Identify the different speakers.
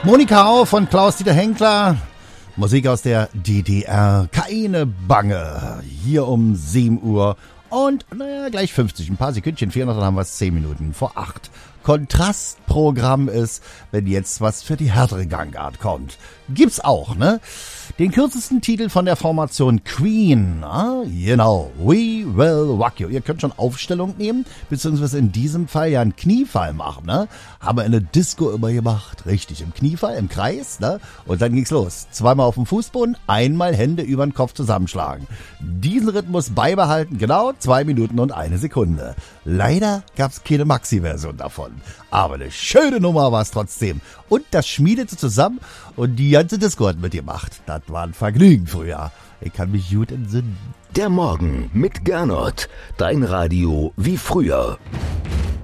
Speaker 1: Monika Au von Klaus-Dieter Henkler. Musik aus der DDR. Keine Bange. Hier um 7 Uhr. Und, gleich 50. Ein paar Sekündchen fehlen noch, dann haben wir es 10 Minuten vor 8. Kontrastprogramm ist, wenn jetzt was für die härtere Gangart kommt. Gibt's auch, ne? Den kürzesten Titel von der Formation Queen. Genau. We Will Rock You. Ihr könnt schon Aufstellung nehmen, beziehungsweise in diesem Fall ja einen Kniefall machen, ne? Haben wir in der Disco immer gemacht. Richtig, im Kniefall, im Kreis, ne? Und dann ging's los. Zweimal auf dem Fußboden, einmal Hände über den Kopf zusammenschlagen. Diesen Rhythmus beibehalten, genau 2 Minuten und 1 Sekunde. Leider gab's keine Maxi-Version davon. Aber eine schöne Nummer war es trotzdem. Und das schmiedete zusammen und die ganze Disco hat mitgemacht. Das war ein Vergnügen früher. Ich kann mich gut entsinnen.
Speaker 2: Der Morgen mit Gernot. Dein Radio wie früher.